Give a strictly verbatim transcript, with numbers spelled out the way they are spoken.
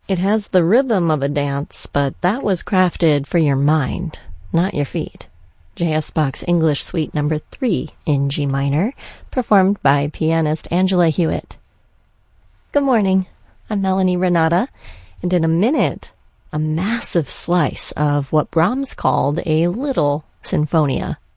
It has the rhythm of a dance, but that was crafted for your mind, not your feet. J S. Bach's English Suite Number three in G minor, performed by pianist Angela Hewitt. Good morning, I'm Melanie Renata, and in a minute, a massive slice of what Brahms called a little sinfonia.